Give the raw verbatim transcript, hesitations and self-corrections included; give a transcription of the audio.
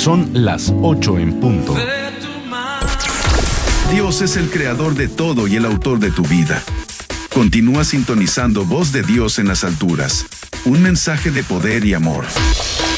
Son las ocho en punto. Dios es el creador de todo y el autor de tu vida. Continúa sintonizando Voz de Dios en las alturas. Un mensaje de poder y amor.